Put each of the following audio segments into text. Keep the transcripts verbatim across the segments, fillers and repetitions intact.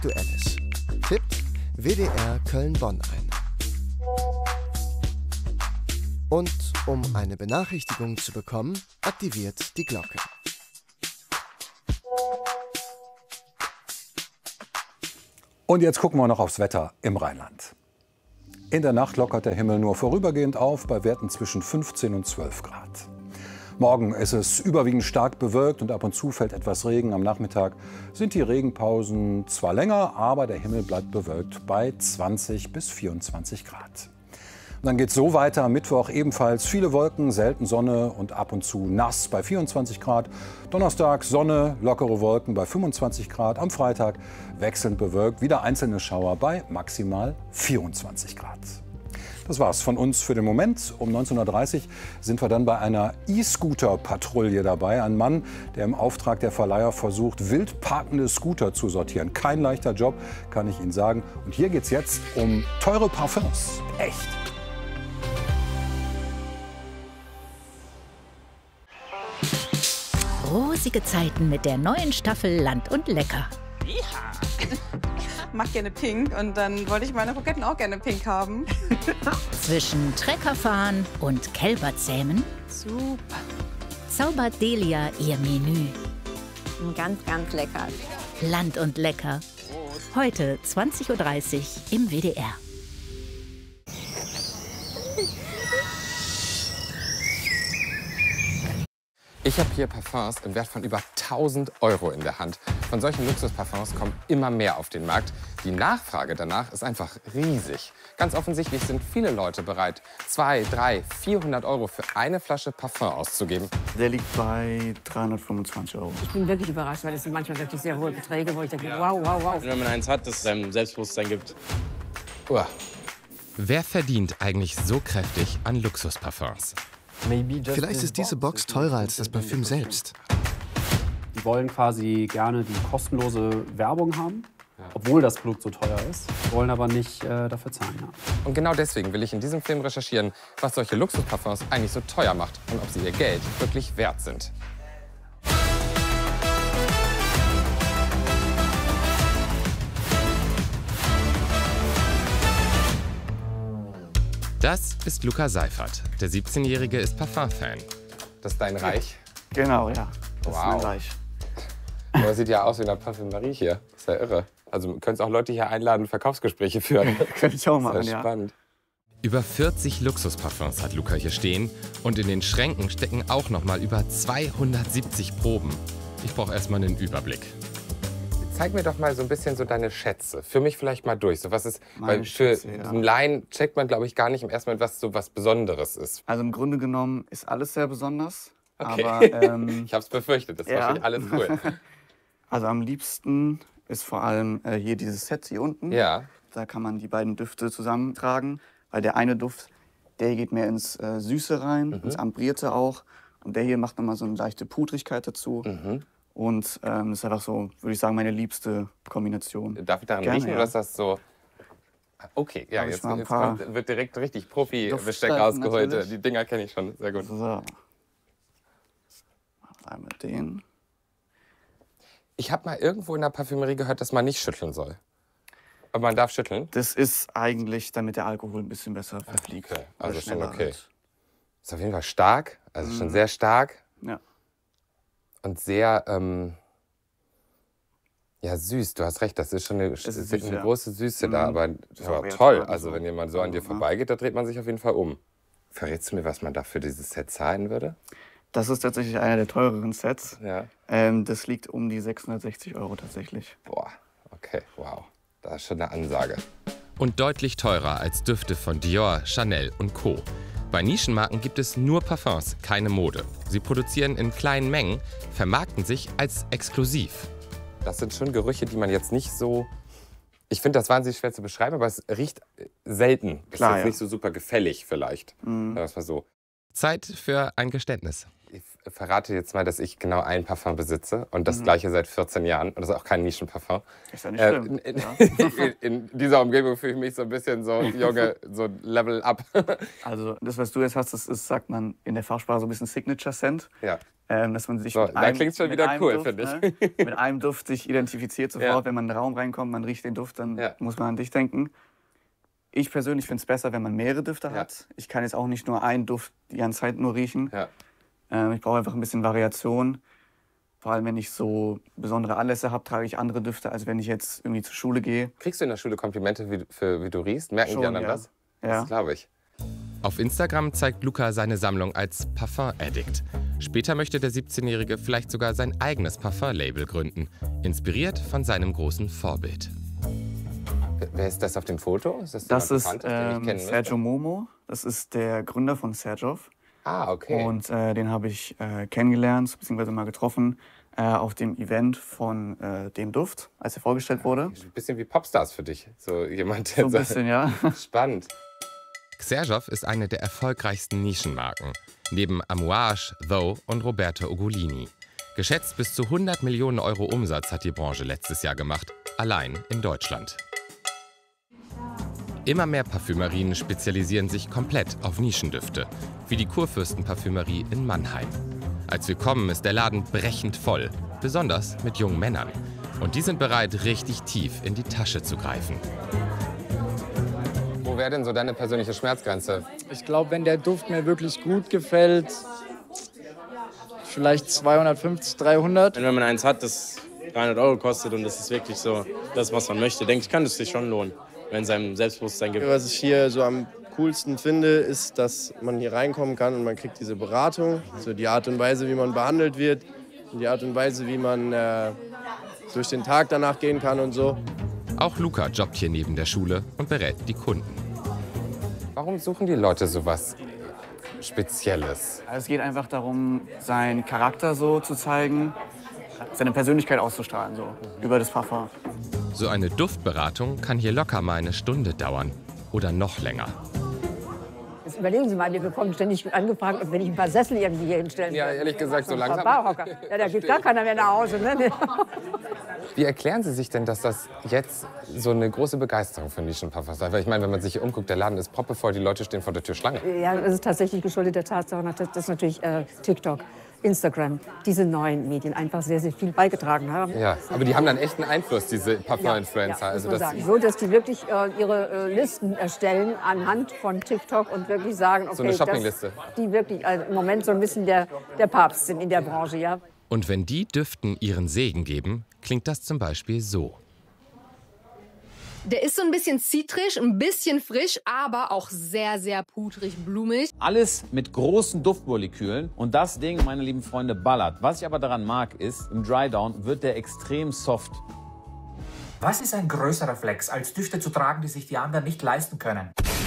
Aktuelles. Tippt W D R Köln-Bonn ein. Und um eine Benachrichtigung zu bekommen, aktiviert die Glocke. Und jetzt gucken wir noch aufs Wetter im Rheinland. In der Nacht lockert der Himmel nur vorübergehend auf, bei Werten zwischen fünfzehn und zwölf Grad. Morgen ist es überwiegend stark bewölkt und ab und zu fällt etwas Regen. Am Nachmittag sind die Regenpausen zwar länger, aber der Himmel bleibt bewölkt bei zwanzig bis vierundzwanzig Grad. Und dann geht es so weiter. Am Mittwoch ebenfalls viele Wolken, selten Sonne und ab und zu nass bei vierundzwanzig Grad. Donnerstag Sonne, lockere Wolken bei fünfundzwanzig Grad. Am Freitag wechselnd bewölkt, wieder einzelne Schauer bei maximal vierundzwanzig Grad. Das war's von uns für den Moment. Um neunzehn Uhr dreißig sind wir dann bei einer E-Scooter-Patrouille dabei. Ein Mann, der im Auftrag der Verleiher versucht, wild parkende Scooter zu sortieren. Kein leichter Job, kann ich Ihnen sagen. Und hier geht's jetzt um teure Parfums. Echt. Rosige Zeiten mit der neuen Staffel Land und Lecker. Ja. Ich mag gerne pink und dann wollte ich meine Kroketten auch gerne pink haben. Zwischen Treckerfahren und Kälberzähmen Super. zaubert Delia ihr Menü. Ganz, ganz lecker. Land und Lecker. Heute zwanzig Uhr dreißig im W D R. Ich habe hier Parfums im Wert von über tausend Euro in der Hand. Von solchen Luxusparfums kommen immer mehr auf den Markt. Die Nachfrage danach ist einfach riesig. Ganz offensichtlich sind viele Leute bereit, zweihundert, dreihundert, vierhundert Euro für eine Flasche Parfum auszugeben. Der liegt bei dreihundertfünfundzwanzig Euro. Ich bin wirklich überrascht, weil das sind manchmal wirklich sehr hohe Beträge, wo ich denke, wow, wow, wow. Wenn man eins hat, das einem Selbstbewusstsein gibt. Uah. Wer verdient eigentlich so kräftig an Luxusparfums? Vielleicht ist diese Box teurer als das Parfüm selbst. Die wollen quasi gerne die kostenlose Werbung haben, obwohl das Produkt so teuer ist, wollen aber nicht äh, dafür zahlen. Ja. Und genau deswegen will ich in diesem Film recherchieren, was solche Luxusparfums eigentlich so teuer macht und ob sie ihr Geld wirklich wert sind. Das ist Luca Seifert. Der siebzehnjährige ist Parfum-Fan. Das ist dein Reich? Genau, ja. Das Wow. ist mein Reich. Aber das sieht ja aus wie eine Parfümerie hier. Das ist ja irre. Also könntest auch Leute hier einladen, Verkaufsgespräche führen. Könnte ich auch Das machen, ist ja ja. spannend. Über vierzig Luxusparfums hat Luca hier stehen. Und in den Schränken stecken auch noch mal über zweihundertsiebzig Proben. Ich brauche erstmal einen Überblick. Zeig mir doch mal so ein bisschen so deine Schätze. Für mich vielleicht mal durch. So was ist, Meine weil für Schätze, ja. einen Laien checkt man, glaube ich, gar nicht im ersten Moment, was so was Besonderes ist. Also im Grunde genommen ist alles sehr besonders. Okay. Aber, ähm, Ich habe es befürchtet. Das war ja. wahrscheinlich alles cool. Also am liebsten ist vor allem äh, hier dieses Set hier unten. Ja. Da kann man die beiden Düfte zusammentragen. Weil der eine Duft, der geht mehr ins äh, Süße rein, Mhm. ins Ambrierte auch. Und der hier macht nochmal so eine leichte Pudrigkeit dazu. Mhm. Und ähm, das ist einfach so, würde ich sagen, meine liebste Kombination. Darf ich daran Gerne, riechen ja. oder ist das so? Okay, ja, Hab ich jetzt, mal ein jetzt paar kommt, wird direkt richtig Profi-Besteck Duftstreifen rausgeholt. natürlich. Die Dinger kenne ich schon, sehr gut. So. Einmal den. Ich habe mal irgendwo in der Parfümerie gehört, dass man nicht schütteln soll. Aber man darf schütteln? Das ist eigentlich, damit der Alkohol ein bisschen besser verfliegt. Okay, oder also schon schneller okay. halt. Ist auf jeden Fall stark, also schon sehr stark. Ja. Und sehr, ähm, ja, süß. Du hast recht, das ist schon eine, ist ist süß, eine ja. große Süße Mhm. da. Aber Ist ja, auch eher toll. toll, Also so. wenn jemand so an dir Ja. vorbeigeht, da dreht man sich auf jeden Fall um. Verrätst du mir, was man da für dieses Set zahlen würde? Das ist tatsächlich einer der teureren Sets. Ja. Ähm, das liegt um die sechshundertsechzig Euro tatsächlich. Boah, okay, wow. Das ist schon eine Ansage. Und deutlich teurer als Düfte von Dior, Chanel und Co. Bei Nischenmarken gibt es nur Parfums, keine Mode. Sie produzieren in kleinen Mengen, vermarkten sich als exklusiv. Das sind schon Gerüche, die man jetzt nicht so... Ich finde das wahnsinnig schwer zu beschreiben, aber es riecht selten. Klar, ist jetzt ja. nicht so super gefällig vielleicht. Mhm. Sagen wir es mal so. Zeit für ein Geständnis. verrate jetzt mal, dass ich genau ein Parfum besitze und das Mhm. gleiche seit vierzehn Jahren. Und das ist auch kein Nischenparfum. Ist ja nicht Äh, schlimm. in, Ja. in, in dieser Umgebung fühle ich mich so ein bisschen so, Junge, so Level up. Also das, was du jetzt hast, das ist, sagt man in der Fachsprache so ein bisschen Signature Scent. Ja. Ähm, dass man sich So, mit da einem, klingt's schon mit wieder einem cool, Duft, finde ich. ne, mit einem Duft sich identifiziert sofort. Ja. Wenn man in den Raum reinkommt, man riecht den Duft, dann Ja. muss man an dich denken. Ich persönlich finde es besser, wenn man mehrere Düfte Ja. hat. Ich kann jetzt auch nicht nur einen Duft die ganze Zeit nur riechen. Ja. Ähm, ich brauche einfach ein bisschen Variation. Vor allem, wenn ich so besondere Anlässe habe, trage ich andere Düfte, als wenn ich jetzt irgendwie zur Schule gehe. Kriegst du in der Schule Komplimente, wie, für, wie du riechst? Merken Schon, die anderen ja. das? Ja. Das glaube ich. Auf Instagram zeigt Luca seine Sammlung als Parfum-Addict. Später möchte der siebzehnjährige vielleicht sogar sein eigenes Parfum-Label gründen, inspiriert von seinem großen Vorbild. Wer ist das auf dem Foto? Ist das Das jemand ist Bekanntes, den ich ähm, kennen Sergio Momo. Das ist der Gründer von Serjov. Ah, okay. Und äh, den habe ich äh, kennengelernt, beziehungsweise mal getroffen, äh, auf dem Event von äh, dem Duft, als er vorgestellt wurde. Ein bisschen wie Popstars für dich. So jemand, der So ein bisschen, ja. Spannend. Serjov ist eine der erfolgreichsten Nischenmarken. Neben Amouage, Though und Roberto Ugolini. Geschätzt bis zu hundert Millionen Euro Umsatz hat die Branche letztes Jahr gemacht. Allein in Deutschland. Immer mehr Parfümerien spezialisieren sich komplett auf Nischendüfte, wie die Kurfürstenparfümerie in Mannheim. Als wir kommen, ist der Laden brechend voll, besonders mit jungen Männern. Und die sind bereit, richtig tief in die Tasche zu greifen. Wo wäre denn so deine persönliche Schmerzgrenze? Ich glaube, wenn der Duft mir wirklich gut gefällt, vielleicht zweihundertfünfzig, dreihundert. Wenn man eins hat, das dreihundert Euro kostet und das ist wirklich so das, was man möchte, denke ich, kann es sich schon lohnen, wenn es einem Selbstbewusstsein gibt. Was ich hier so am coolsten finde, ist, dass man hier reinkommen kann und man kriegt diese Beratung, so die Art und Weise, wie man behandelt wird und die Art und Weise, wie man äh, durch den Tag danach gehen kann und so. Auch Luca jobbt hier neben der Schule und berät die Kunden. Warum suchen die Leute sowas Spezielles? Also es geht einfach darum, seinen Charakter so zu zeigen, seine Persönlichkeit auszustrahlen, so über das Parfum. So eine Duftberatung kann hier locker mal eine Stunde dauern oder noch länger. Jetzt überlegen Sie mal, wir bekommen ständig angefragt, ob wenn ich ein paar Sessel irgendwie hier hinstellen Ja, ehrlich gesagt, so ein langsam. paar Barhocker. Ja, da geht gar keiner mehr nach Hause. Ne? Wie erklären Sie sich denn, dass das jetzt so eine große Begeisterung für Nischenparfums ist? Weil ich meine, wenn man sich hier umguckt, der Laden ist proppevoll, die Leute stehen vor der Tür Schlange. Ja, das ist tatsächlich geschuldet der Tatsache, dass das natürlich äh, TikTok, Instagram, diese neuen Medien einfach sehr, sehr viel beigetragen haben. Ja, aber die haben dann echt einen Einfluss, diese Parfum-Influencer. Ja, also muss man das sagen. So, dass die wirklich äh, ihre äh, Listen erstellen anhand von TikTok und wirklich sagen, okay, So eine Shoppingliste. dass die wirklich also im Moment so ein bisschen der, der Papst sind in der Branche, ja. Und wenn die Düften ihren Segen geben, klingt das zum Beispiel so. Der ist so ein bisschen zitrisch, ein bisschen frisch, aber auch sehr, sehr pudrig, blumig. Alles mit großen Duftmolekülen. Und das Ding, meine lieben Freunde, ballert. Was ich aber daran mag, ist, im Drydown wird der extrem soft. Was ist ein größerer Flex, als Düfte zu tragen, die sich die anderen nicht leisten können?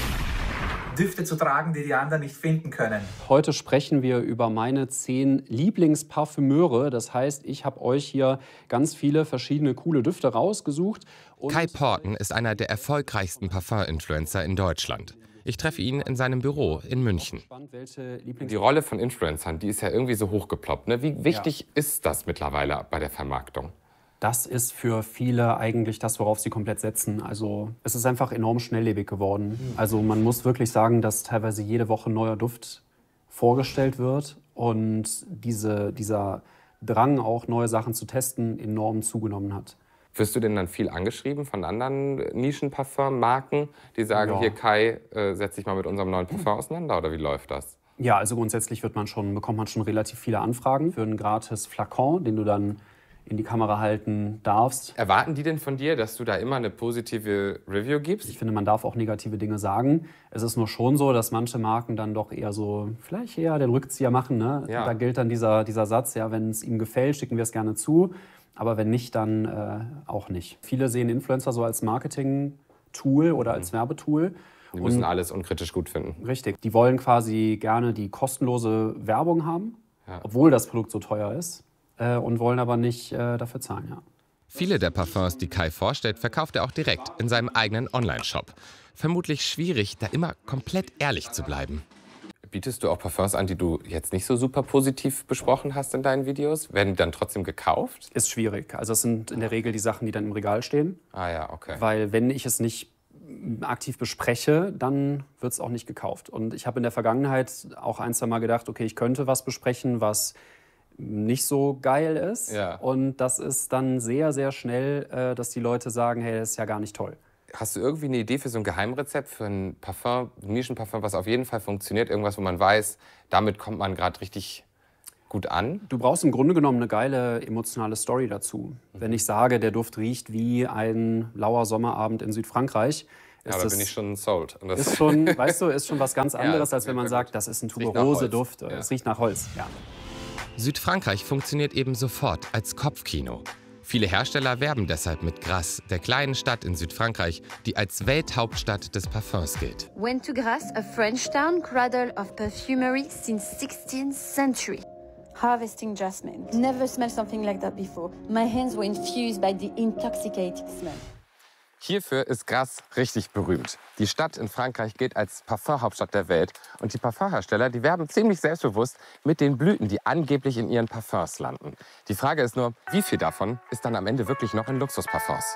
Düfte zu tragen, die die anderen nicht finden können. Heute sprechen wir über meine zehn Lieblingsparfümeure. Das heißt, ich habe euch hier ganz viele verschiedene coole Düfte rausgesucht. Und Kai Porten ist einer der erfolgreichsten Parfum-Influencer in Deutschland. Ich treffe ihn in seinem Büro in München. Die Rolle von Influencern, die ist ja irgendwie so hochgeploppt. Ne? Wie wichtig ja. ist das mittlerweile bei der Vermarktung? Das ist für viele eigentlich das, worauf sie komplett setzen. Also es ist einfach enorm schnelllebig geworden. Also man muss wirklich sagen, dass teilweise jede Woche ein neuer Duft vorgestellt wird und diese, dieser Drang, auch neue Sachen zu testen, enorm zugenommen hat. Wirst du denn dann viel angeschrieben von anderen Nischenparfummarken, die sagen, ja. hier Kai, äh, setz dich mal mit unserem neuen Parfum auseinander, oder wie läuft das? Ja, also grundsätzlich wird man schon, bekommt man schon relativ viele Anfragen für einen gratis Flakon, den du dann in die Kamera halten darfst. Erwarten die denn von dir, dass du da immer eine positive Review gibst? Ich finde, man darf auch negative Dinge sagen. Es ist nur schon so, dass manche Marken dann doch eher so, vielleicht eher den Rückzieher machen. Ne? Ja. Da gilt dann dieser, dieser Satz, ja, wenn es ihm gefällt, schicken wir es gerne zu. Aber wenn nicht, dann äh, auch nicht. Viele sehen Influencer so als Marketing-Tool oder als mhm. Werbetool. Die müssen und, alles unkritisch gut finden. Richtig. Die wollen quasi gerne die kostenlose Werbung haben, ja. obwohl das Produkt so teuer ist. Äh, und wollen aber nicht äh, dafür zahlen, ja. Viele der Parfums, die Kai vorstellt, verkauft er auch direkt in seinem eigenen Online-Shop. Vermutlich schwierig, da immer komplett ehrlich zu bleiben. bietest du auch Parfums an, die du jetzt nicht so super positiv besprochen hast in deinen Videos? Werden die dann trotzdem gekauft? Ist schwierig. Also es sind in der Regel die Sachen, die dann im Regal stehen. Ah ja, okay. Weil wenn ich es nicht aktiv bespreche, dann wird es auch nicht gekauft. Und ich habe in der Vergangenheit auch ein, zwei Mal gedacht, okay, ich könnte was besprechen, was nicht so geil ist. Ja. Und das ist dann sehr, sehr schnell, äh, dass die Leute sagen, hey, das ist ja gar nicht toll. Hast du irgendwie eine Idee für so ein Geheimrezept für ein Parfum, ein Nischenparfum, was auf jeden Fall funktioniert? Irgendwas, wo man weiß, damit kommt man gerade richtig gut an? Du brauchst im Grunde genommen eine geile emotionale Story dazu. Wenn ich sage, der Duft riecht wie ein lauer Sommerabend in Südfrankreich, Ja, ist da das, bin ich schon sold. Und das ist schon, weißt du, ist schon was ganz anderes, Ja, als wenn man sagt, das ist ein riecht nach Tuberose-Duft. Holz. Ja. Es riecht nach Holz. Ja. Südfrankreich funktioniert eben sofort als Kopfkino. Viele Hersteller werben deshalb mit Grasse, der kleinen Stadt in Südfrankreich, die als Welthauptstadt des Parfums gilt. Went to Grasse, a French town, cradle of perfumery since sixteenth century. Harvesting jasmine. Never smelled something like that before. My hands were infused by the intoxicating smell. Hierfür ist Grasse richtig berühmt. Die Stadt in Frankreich gilt als Parfumhauptstadt der Welt. Und die Parfumhersteller, die werben ziemlich selbstbewusst mit den Blüten, die angeblich in ihren Parfums landen. Die Frage ist nur, wie viel davon ist dann am Ende wirklich noch in Luxusparfums?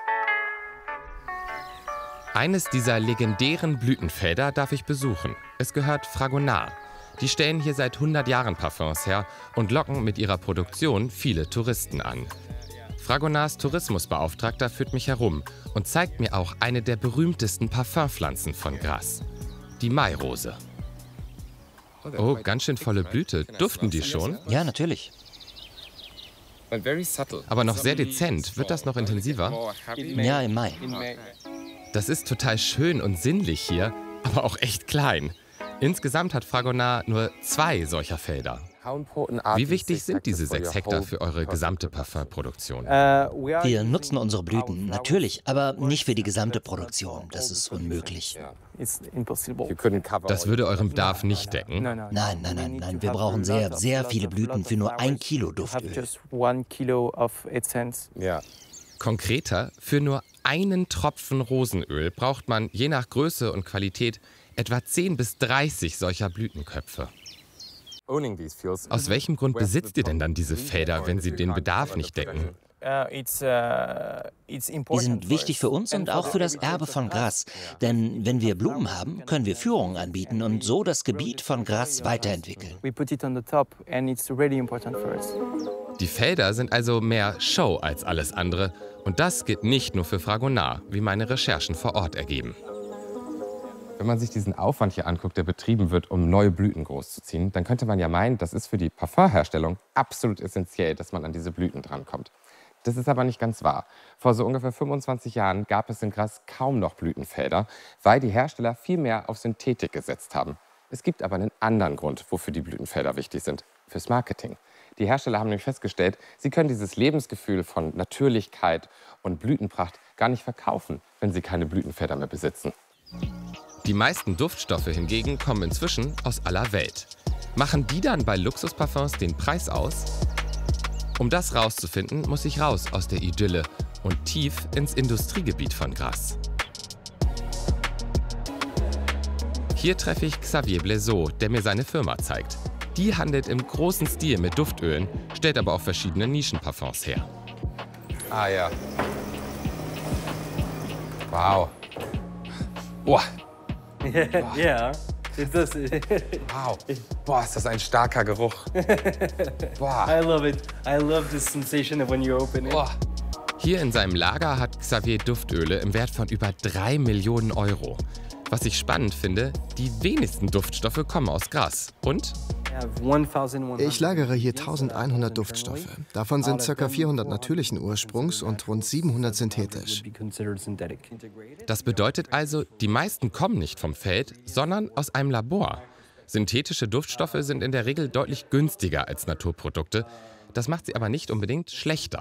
Eines dieser legendären Blütenfelder darf ich besuchen. Es gehört Fragonard. Die stellen hier seit hundert Jahren Parfums her und locken mit ihrer Produktion viele Touristen an. Fragonards Tourismusbeauftragter führt mich herum und zeigt mir auch eine der berühmtesten Parfumpflanzen von Grasse, die Mairose. Oh, ganz schön volle Blüte. Duften die schon? Ja, natürlich. Aber noch sehr dezent. Wird das noch intensiver? Ja, im Mai. Das ist total schön und sinnlich hier, aber auch echt klein. Insgesamt hat Fragonard nur zwei solcher Felder. Wie wichtig sind diese sechs Hektar für eure gesamte Parfumproduktion? Wir nutzen unsere Blüten, natürlich, aber nicht für die gesamte Produktion. Das ist unmöglich. Das würde euren Bedarf nicht decken? Nein, nein, nein, nein. Wir brauchen sehr, sehr viele Blüten für nur ein Kilo Duftöl. Ja. Konkreter, für nur einen Tropfen Rosenöl braucht man je nach Größe und Qualität etwa zehn bis dreißig solcher Blütenköpfe. Aus welchem Grund besitzt ihr denn dann diese Felder, wenn sie den Bedarf nicht decken? Die sind wichtig für uns und auch für das Erbe von Grasse. Denn wenn wir Blumen haben, können wir Führungen anbieten und so das Gebiet von Grasse weiterentwickeln. Die Felder sind also mehr Show als alles andere. Und das gilt nicht nur für Fragonard, wie meine Recherchen vor Ort ergeben. Wenn man sich diesen Aufwand hier anguckt, der betrieben wird, um neue Blüten großzuziehen, dann könnte man ja meinen, das ist für die Parfumherstellung absolut essentiell, dass man an diese Blüten drankommt. Das ist aber nicht ganz wahr. Vor so ungefähr fünfundzwanzig Jahren gab es in Grasse kaum noch Blütenfelder, weil die Hersteller viel mehr auf Synthetik gesetzt haben. Es gibt aber einen anderen Grund, wofür die Blütenfelder wichtig sind: fürs Marketing. Die Hersteller haben nämlich festgestellt, sie können dieses Lebensgefühl von Natürlichkeit und Blütenpracht gar nicht verkaufen, wenn sie keine Blütenfelder mehr besitzen. Die meisten Duftstoffe hingegen kommen inzwischen aus aller Welt. Machen die dann bei Luxusparfums den Preis aus? Um das rauszufinden, muss ich raus aus der Idylle und tief ins Industriegebiet von Grasse. Hier treffe ich Xavier Blaiseau, der mir seine Firma zeigt. Die handelt im großen Stil mit Duftölen, stellt aber auch verschiedene Nischenparfums her. Ah ja. Wow. Boah. Ja. Wow. Boah, ist das ein starker Geruch. Boah. I love it. I love the sensation of when you open it. Boah. Hier in seinem Lager hat Xavier Duftöle im Wert von über drei Millionen Euro. Was ich spannend finde, die wenigsten Duftstoffe kommen aus Grasse. Und? Ich lagere hier eintausendeinhundert Duftstoffe. Davon sind ca. vierhundert natürlichen Ursprungs und rund siebenhundert synthetisch. Das bedeutet also, die meisten kommen nicht vom Feld, sondern aus einem Labor. Synthetische Duftstoffe sind in der Regel deutlich günstiger als Naturprodukte. Das macht sie aber nicht unbedingt schlechter.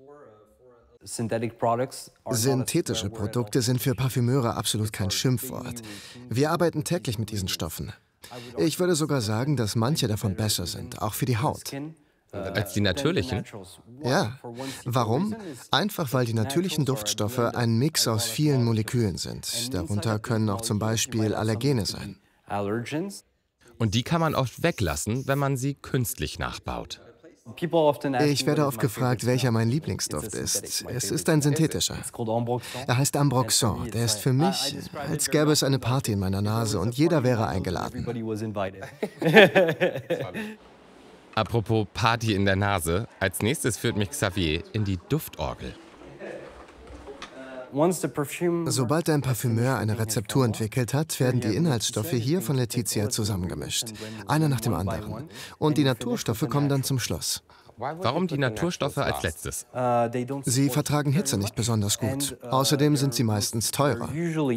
Synthetische Produkte sind für Parfümeure absolut kein Schimpfwort. Wir arbeiten täglich mit diesen Stoffen. Ich würde sogar sagen, dass manche davon besser sind, auch für die Haut. Als die natürlichen? Ja. Warum? Einfach weil die natürlichen Duftstoffe ein Mix aus vielen Molekülen sind. Darunter können auch zum Beispiel Allergene sein. Und die kann man oft weglassen, wenn man sie künstlich nachbaut. Ich werde oft gefragt, welcher mein Lieblingsduft ist. Es ist ein synthetischer. Er heißt Ambroxan. Der ist für mich, als gäbe es eine Party in meiner Nase und jeder wäre eingeladen. Apropos Party in der Nase, als nächstes führt mich Xavier in die Duftorgel. Sobald ein Parfümeur eine Rezeptur entwickelt hat, werden die Inhaltsstoffe hier von Letizia zusammengemischt. Einer nach dem anderen. Und die Naturstoffe kommen dann zum Schluss. Warum die Naturstoffe als letztes? Sie vertragen Hitze nicht besonders gut. Außerdem sind sie meistens teurer.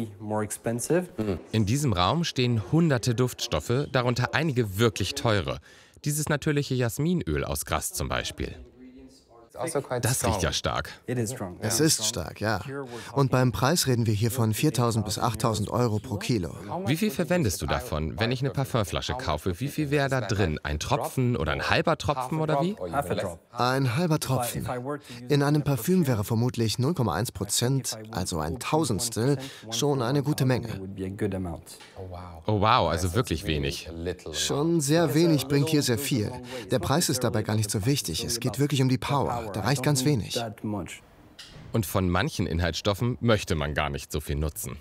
In diesem Raum stehen hunderte Duftstoffe, darunter einige wirklich teure. Dieses natürliche Jasminöl aus Grasse zum Beispiel. Das riecht ja stark. Es ist stark, ja. Und beim Preis reden wir hier von viertausend bis achttausend Euro pro Kilo. Wie viel verwendest du davon, wenn ich eine Parfümflasche kaufe? Wie viel wäre da drin? Ein Tropfen oder ein halber Tropfen oder wie? Ein halber Tropfen. In einem Parfüm wäre vermutlich null Komma eins Prozent, also ein Tausendstel, schon eine gute Menge. Oh wow, also wirklich wenig. Schon sehr wenig bringt hier sehr viel. Der Preis ist dabei gar nicht so wichtig. Es geht wirklich um die Power. Da reicht ganz wenig. Und von manchen Inhaltsstoffen möchte man gar nicht so viel nutzen.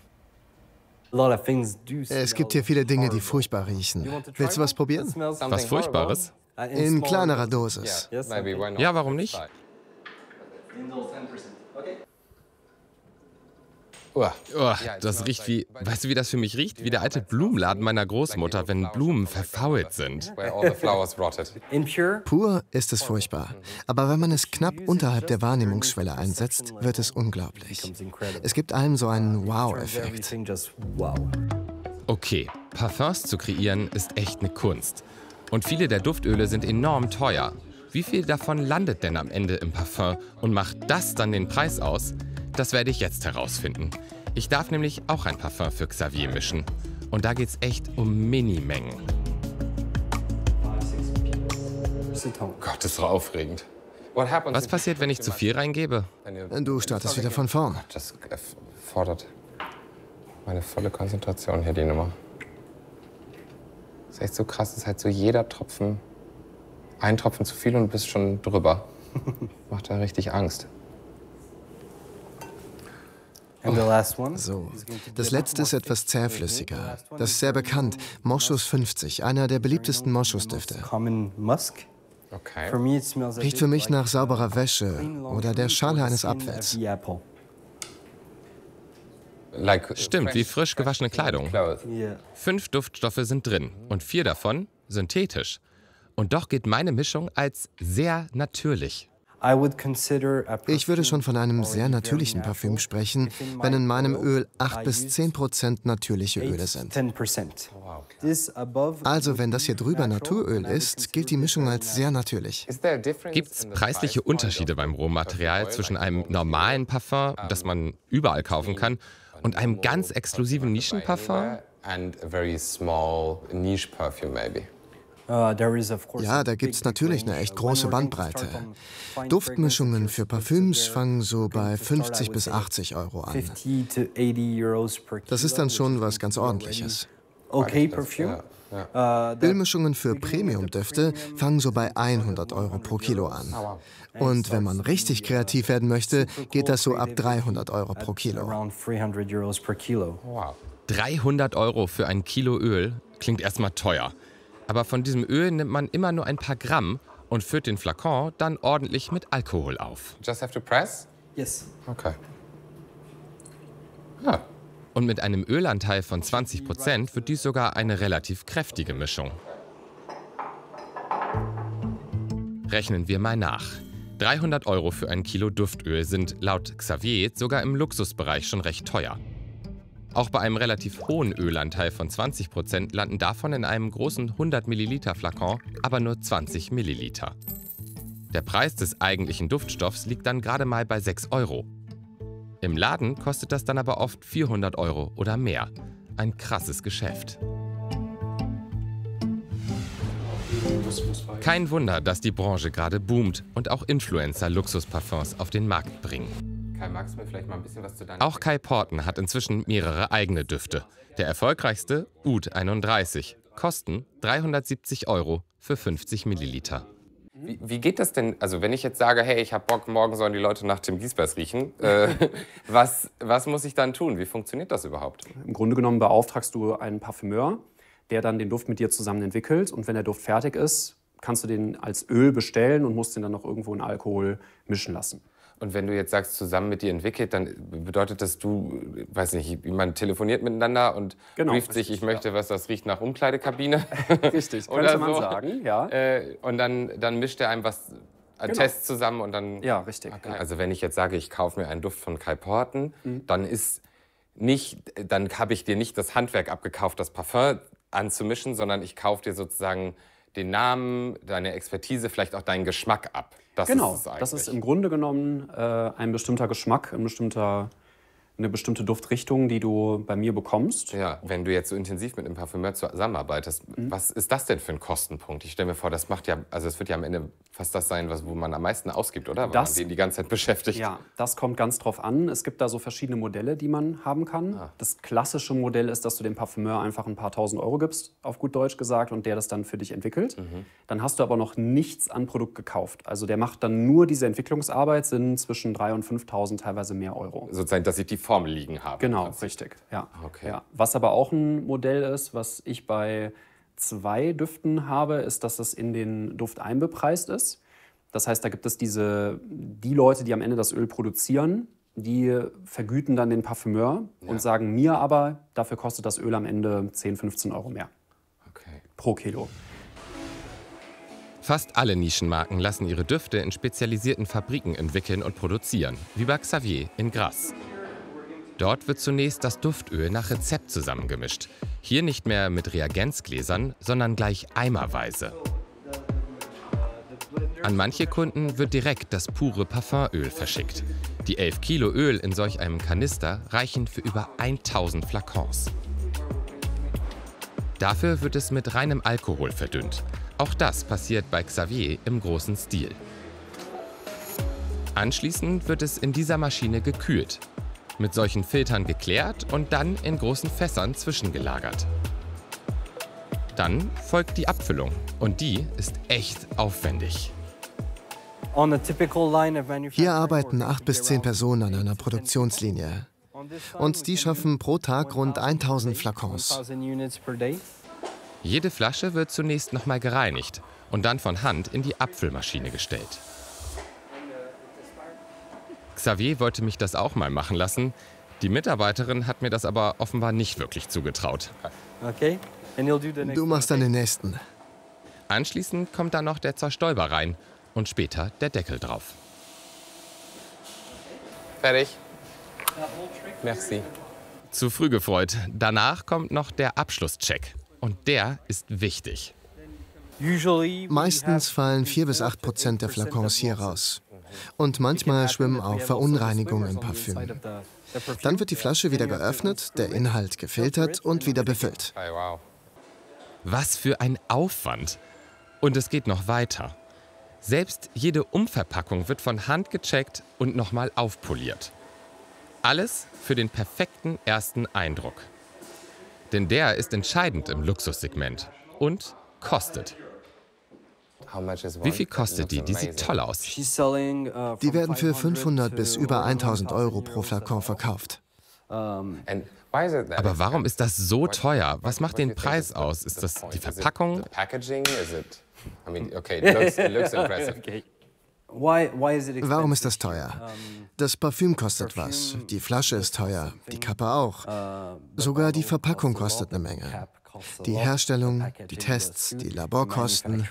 Es gibt hier viele Dinge, die furchtbar riechen. Willst du was probieren? Was Furchtbares? In kleinerer Dosis. Ja, warum nicht? Oh, das riecht wie, weißt du, wie das für mich riecht? Wie der alte Blumenladen meiner Großmutter, wenn Blumen verfault sind. Pur ist es furchtbar. Aber wenn man es knapp unterhalb der Wahrnehmungsschwelle einsetzt, wird es unglaublich. Es gibt einem so einen Wow-Effekt. Okay, Parfums zu kreieren ist echt eine Kunst. Und viele der Duftöle sind enorm teuer. Wie viel davon landet denn am Ende im Parfum und macht das dann den Preis aus? Das werde ich jetzt herausfinden. Ich darf nämlich auch ein Parfum für Xavier mischen. Und da geht's echt um Minimengen. Gott, das ist so aufregend. Was passiert, wenn ich zu viel reingebe? Du startest wieder von vorn. Das fordert meine volle Konzentration hier, die Nummer. Das ist echt so krass. Das ist halt so jeder Tropfen, ein Tropfen zu viel und du bist schon drüber. Macht da richtig Angst. So, das letzte ist etwas zähflüssiger. Das ist sehr bekannt. Moschus fünfzig, einer der beliebtesten Moschusdüfte. Okay. Riecht für mich nach sauberer Wäsche oder der Schale eines Apfels. Stimmt, wie frisch gewaschene Kleidung. Fünf Duftstoffe sind drin und vier davon synthetisch. Und doch geht meine Mischung als sehr natürlich. Ich würde schon von einem sehr natürlichen Parfüm sprechen, wenn in meinem Öl acht bis zehn Prozent natürliche Öle sind. Also wenn das hier drüber Naturöl ist, gilt die Mischung als sehr natürlich. Gibt es preisliche Unterschiede beim Rohmaterial zwischen einem normalen Parfum, das man überall kaufen kann, und einem ganz exklusiven Nischenparfum? Ja, da gibt es natürlich eine echt große Bandbreite. Duftmischungen für Parfüms fangen so bei fünfzig bis achtzig Euro an. Das ist dann schon was ganz Ordentliches. Ölmischungen für Premium-Düfte fangen so bei hundert Euro pro Kilo an. Und wenn man richtig kreativ werden möchte, geht das so ab dreihundert Euro pro Kilo. dreihundert Euro für ein Kilo Öl klingt erstmal teuer. Aber von diesem Öl nimmt man immer nur ein paar Gramm und füllt den Flakon dann ordentlich mit Alkohol auf. Just have to press? Yes. Okay. Ah. Und mit einem Ölanteil von zwanzig Prozent wird dies sogar eine relativ kräftige Mischung. Rechnen wir mal nach. dreihundert Euro für ein Kilo Duftöl sind laut Xavier sogar im Luxusbereich schon recht teuer. Auch bei einem relativ hohen Ölanteil von zwanzig Prozent landen davon in einem großen hundert Milliliter Flakon aber nur zwanzig Milliliter. Der Preis des eigentlichen Duftstoffs liegt dann gerade mal bei sechs Euro. Im Laden kostet das dann aber oft vierhundert Euro oder mehr. Ein krasses Geschäft. Kein Wunder, dass die Branche gerade boomt und auch Influencer Luxusparfums auf den Markt bringen. Kai, magst du mir vielleicht mal ein bisschen was zu deinem... Auch Kai Porten hat inzwischen mehrere eigene Düfte. Der erfolgreichste, Oud einunddreißig. Kosten dreihundertsiebzig Euro für fünfzig Milliliter. Wie, wie geht das denn? Also wenn ich jetzt sage, hey, ich habe Bock, morgen sollen die Leute nach Tim Giesbers riechen, äh, was, was muss ich dann tun? Wie funktioniert das überhaupt? Im Grunde genommen beauftragst du einen Parfümeur, der dann den Duft mit dir zusammen entwickelt. Und wenn der Duft fertig ist, kannst du den als Öl bestellen und musst den dann noch irgendwo in Alkohol mischen lassen. Und wenn du jetzt sagst, zusammen mit dir entwickelt, dann bedeutet das, du, weiß nicht, man telefoniert miteinander und genau, brieft sich, ich möchte, was das riecht nach Umkleidekabine. Richtig, könnte man so sagen, ja. Äh, und dann, dann mischt er einem was, einen Genau. Test zusammen und dann... Ja, richtig. Okay. Ja. Also wenn ich jetzt sage, ich kaufe mir einen Duft von Kai Porten, mhm. dann ist nicht, dann habe ich dir nicht das Handwerk abgekauft, das Parfum anzumischen, sondern ich kaufe dir sozusagen den Namen, deine Expertise, vielleicht auch deinen Geschmack ab. Das genau, ist es eigentlich. das ist im Grunde genommen äh, ein bestimmter Geschmack, ein bestimmter, eine bestimmte Duftrichtung, die du bei mir bekommst. Ja, wenn du jetzt so intensiv mit einem Parfümeur zusammenarbeitest, mhm. was ist das denn für ein Kostenpunkt? Ich stelle mir vor, das macht ja, also es wird ja am Ende fast das sein, was, wo man am meisten ausgibt, oder? Weil Das- man den die ganze Zeit beschäftigt. Ja, das kommt ganz drauf an. Es gibt da so verschiedene Modelle, die man haben kann. Ah. Das klassische Modell ist, dass du dem Parfümeur einfach ein paar tausend Euro gibst, auf gut Deutsch gesagt, und der das dann für dich entwickelt. Mhm. Dann hast du aber noch nichts an Produkt gekauft. Also der macht dann nur diese Entwicklungsarbeit, sind zwischen dreitausend und fünftausend, teilweise mehr Euro. Sozusagen, dass ich die Formel liegen habe. Genau, richtig. Ja. Okay. Ja. Was aber auch ein Modell ist, was ich bei zwei Düften habe, ist, dass es in den Duft einbepreist ist. Das heißt, da gibt es diese, die Leute, die am Ende das Öl produzieren, die vergüten dann den Parfümeur Ja. und sagen mir aber, dafür kostet das Öl am Ende zehn, fünfzehn Euro mehr Okay. pro Kilo. Fast alle Nischenmarken lassen ihre Düfte in spezialisierten Fabriken entwickeln und produzieren, wie bei Xavier in Grasse. Dort wird zunächst das Duftöl nach Rezept zusammengemischt. Hier nicht mehr mit Reagenzgläsern, sondern gleich eimerweise. An manche Kunden wird direkt das pure Parfumöl verschickt. Die elf Kilo Öl in solch einem Kanister reichen für über tausend Flakons. Dafür wird es mit reinem Alkohol verdünnt. Auch das passiert bei Xavier im großen Stil. Anschließend wird es in dieser Maschine gekühlt, mit solchen Filtern geklärt und dann in großen Fässern zwischengelagert. Dann folgt die Abfüllung und die ist echt aufwendig. Hier arbeiten acht bis zehn Personen an einer Produktionslinie. Und die schaffen pro Tag rund tausend Flakons. Jede Flasche wird zunächst nochmal gereinigt und dann von Hand in die Abfüllmaschine gestellt. Xavier wollte mich das auch mal machen lassen. Die Mitarbeiterin hat mir das aber offenbar nicht wirklich zugetraut. Du machst dann den nächsten. Anschließend kommt dann noch der Zerstäuber rein und später der Deckel drauf. Fertig. Merci. Zu früh gefreut. Danach kommt noch der Abschlusscheck. Und der ist wichtig. Meistens fallen vier bis acht Prozent der Flakons hier raus. Und manchmal schwimmen auch Verunreinigungen im Parfüm. Dann wird die Flasche wieder geöffnet, der Inhalt gefiltert und wieder befüllt. Hey, wow. Was für ein Aufwand. Und es geht noch weiter. Selbst jede Umverpackung wird von Hand gecheckt und nochmal aufpoliert. Alles für den perfekten ersten Eindruck. Denn der ist entscheidend im Luxussegment und kostet. Wie viel kostet die? Die sieht toll aus. Die werden für fünfhundert bis über tausend Euro pro Flakon verkauft. Aber warum ist das so teuer? Was macht den Preis aus? Ist das die Verpackung? Warum ist das teuer? Das Parfüm kostet was, die Flasche ist teuer, die Kappe auch. Sogar die Verpackung kostet eine Menge. Die Herstellung, die Tests, die Laborkosten.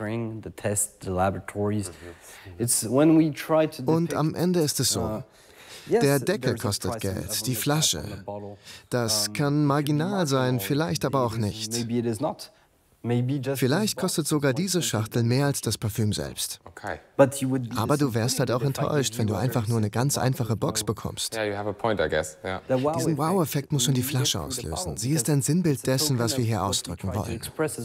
Und am Ende ist es so. Der Deckel kostet Geld, die Flasche. Das kann marginal sein, vielleicht aber auch nicht. Vielleicht kostet sogar diese Schachtel mehr als das Parfüm selbst. Aber du wärst halt auch enttäuscht, wenn du einfach nur eine ganz einfache Box bekommst. Diesen Wow-Effekt muss schon die Flasche auslösen. Sie ist ein Sinnbild dessen, was wir hier ausdrücken wollen.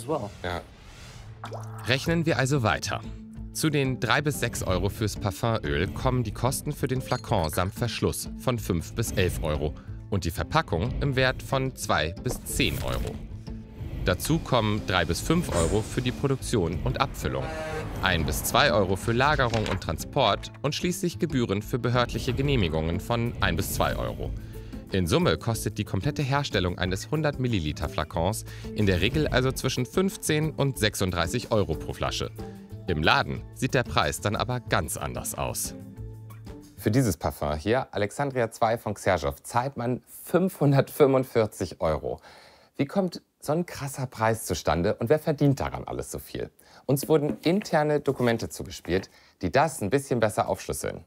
Rechnen wir also weiter. Zu den drei bis sechs Euro fürs Parfumöl kommen die Kosten für den Flakon samt Verschluss von fünf bis elf Euro und die Verpackung im Wert von zwei bis zehn Euro. Dazu kommen drei bis fünf Euro für die Produktion und Abfüllung, ein bis zwei Euro für Lagerung und Transport und schließlich Gebühren für behördliche Genehmigungen von ein bis zwei Euro. In Summe kostet die komplette Herstellung eines hundert Milliliter Flakons in der Regel also zwischen fünfzehn und sechsunddreißig Euro pro Flasche. Im Laden sieht der Preis dann aber ganz anders aus. Für dieses Parfum hier, Alexandria zwei von Xerjoff, zahlt man fünfhundertfünfundvierzig Euro. Wie kommt so ein krasser Preis zustande und wer verdient daran alles so viel? Uns wurden interne Dokumente zugespielt, die das ein bisschen besser aufschlüsseln.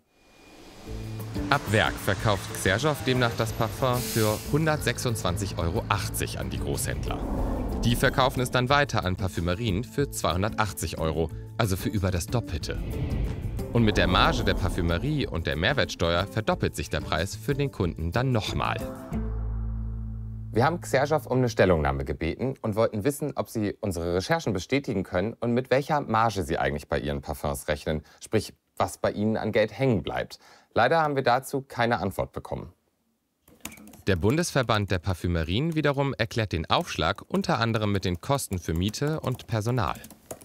Ab Werk verkauft Xerjoff demnach das Parfum für hundertsechsundzwanzig Euro achtzig an die Großhändler. Die verkaufen es dann weiter an Parfümerien für zweihundertachtzig Euro, also für über das Doppelte. Und mit der Marge der Parfümerie und der Mehrwertsteuer verdoppelt sich der Preis für den Kunden dann nochmal. Wir haben Xerjoff um eine Stellungnahme gebeten und wollten wissen, ob sie unsere Recherchen bestätigen können und mit welcher Marge sie eigentlich bei ihren Parfums rechnen, sprich, was bei ihnen an Geld hängen bleibt. Leider haben wir dazu keine Antwort bekommen. Der Bundesverband der Parfümerien wiederum erklärt den Aufschlag unter anderem mit den Kosten für Miete und Personal.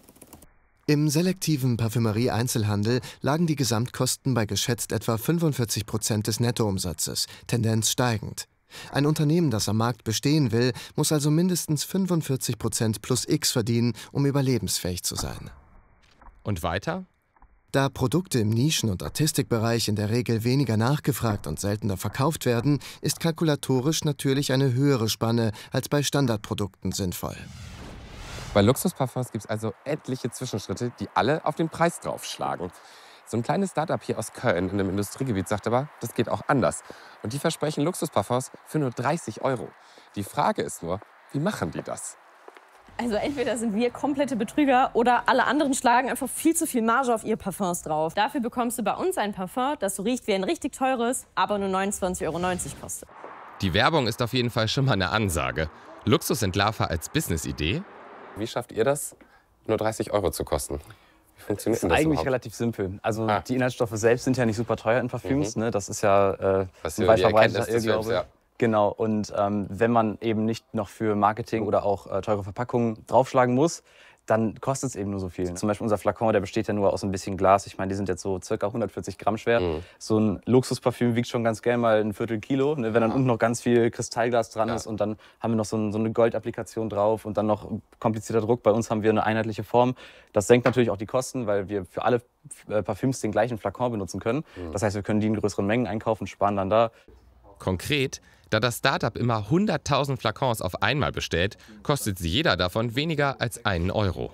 Im selektiven Parfümerie-Einzelhandel lagen die Gesamtkosten bei geschätzt etwa fünfundvierzig Prozent des Nettoumsatzes, Tendenz steigend. Ein Unternehmen, das am Markt bestehen will, muss also mindestens fünfundvierzig Prozent plus X verdienen, um überlebensfähig zu sein. Und weiter? Da Produkte im Nischen- und Artistikbereich in der Regel weniger nachgefragt und seltener verkauft werden, ist kalkulatorisch natürlich eine höhere Spanne als bei Standardprodukten sinnvoll. Bei Luxusparfums gibt es also etliche Zwischenschritte, die alle auf den Preis draufschlagen. So ein kleines Startup hier aus Köln in einem Industriegebiet sagt aber, das geht auch anders. Und die versprechen Luxusparfums für nur dreißig Euro. Die Frage ist nur, wie machen die das? Also entweder sind wir komplette Betrüger oder alle anderen schlagen einfach viel zu viel Marge auf ihre Parfums drauf. Dafür bekommst du bei uns ein Parfum, das so riecht wie ein richtig teures, aber nur neunundzwanzig Euro neunzig kostet. Die Werbung ist auf jeden Fall schon mal eine Ansage. Luxusentlarver als Business-Idee? Wie schafft ihr das, nur dreißig Euro zu kosten? Wie funktioniert das? Ist das eigentlich überhaupt? relativ simpel. Also Ah. die Inhaltsstoffe selbst sind ja nicht super teuer in Parfüms. Mhm. Ne? Das ist ja äh, Was ein die weit verbreiteter Erkenntnis des Irrglaube. Films, ja. Genau, und ähm, wenn man eben nicht noch für Marketing oder auch äh, teure Verpackungen draufschlagen muss, dann kostet es eben nur so viel. Zum Beispiel unser Flakon, der besteht ja nur aus ein bisschen Glas. Ich meine, die sind jetzt so circa hundertvierzig Gramm schwer. Mhm. So ein Luxusparfüm wiegt schon ganz gerne mal ein Viertel Kilo. Ne? Wenn dann unten noch ganz viel Kristallglas dran Ja. ist und dann haben wir noch so, ein, so eine Goldapplikation drauf und dann noch komplizierter Druck. Bei uns haben wir eine einheitliche Form. Das senkt natürlich auch die Kosten, weil wir für alle äh, Parfüms den gleichen Flakon benutzen können. Mhm. Das heißt, wir können die in größeren Mengen einkaufen, sparen dann da. Konkret, da das Startup immer hunderttausend Flakons auf einmal bestellt, kostet sie jeder davon weniger als einen Euro.